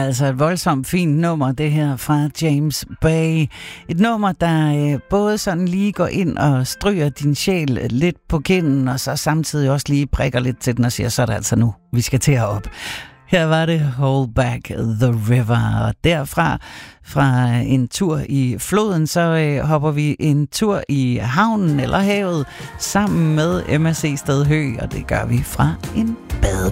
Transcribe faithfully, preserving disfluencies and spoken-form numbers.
altså et voldsomt fint nummer, det her fra James Bay. Et nummer, der øh, både sådan lige går ind og stryger din sjæl lidt på kinden, og så samtidig også lige prikker lidt til den og siger, så er det altså nu, vi skal til herop. Her var det Hold Back the River, og derfra, fra en tur i floden, så øh, hopper vi en tur i havnen eller havet sammen med M S C Stedhø, og det gør vi fra en bade.